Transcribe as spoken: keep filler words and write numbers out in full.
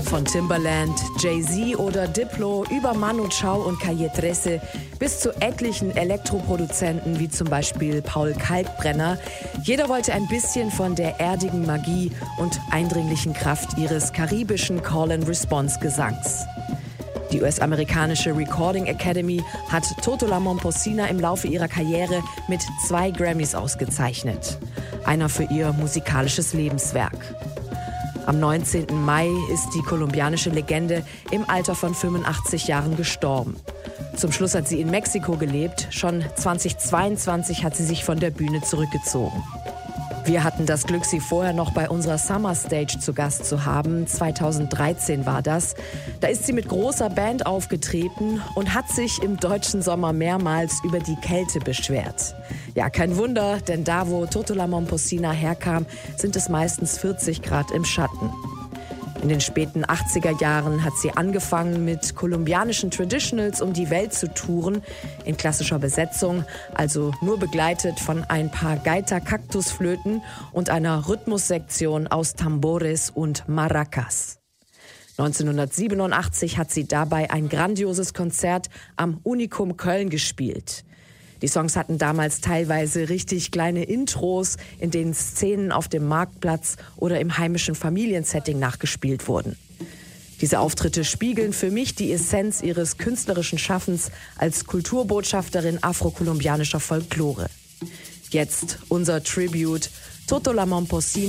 Von Timbaland, Jay-Z oder Diplo über Manu Chao und Calle trece bis zu etlichen Elektroproduzenten wie zum Beispiel Paul Kalkbrenner. Jeder wollte ein bisschen von der erdigen Magie und eindringlichen Kraft ihres karibischen Call-and-Response-Gesangs. Die U S-amerikanische Recording Academy hat Totola Momposina im Laufe ihrer Karriere mit zwei Grammys ausgezeichnet. Einer für ihr musikalisches Lebenswerk. Am neunzehnten Mai ist die kolumbianische Legende im Alter von fünfundachtzig Jahren gestorben. Zum Schluss hat sie in Mexiko gelebt. Schon zweitausendzweiundzwanzig hat sie sich von der Bühne zurückgezogen. Wir hatten das Glück, sie vorher noch bei unserer Summer Stage zu Gast zu haben. zweitausenddreizehn war das. Da ist sie mit großer Band aufgetreten und hat sich im deutschen Sommer mehrmals über die Kälte beschwert. Ja, kein Wunder, denn da, wo Totola Momposina herkam, sind es meistens vierzig Grad im Schatten. In den späten achtziger Jahren hat sie angefangen, mit kolumbianischen Traditionals um die Welt zu touren, in klassischer Besetzung, also nur begleitet von ein paar Gaita-Kaktusflöten und einer Rhythmussektion aus Tambores und Maracas. neunzehnhundertsiebenundachtzig hat sie dabei ein grandioses Konzert am Unikum Köln gespielt. Die Songs hatten damals teilweise richtig kleine Intros, in denen Szenen auf dem Marktplatz oder im heimischen Familiensetting nachgespielt wurden. Diese Auftritte spiegeln für mich die Essenz ihres künstlerischen Schaffens als Kulturbotschafterin afrokolumbianischer Folklore. Jetzt unser Tribute Totola Momposina.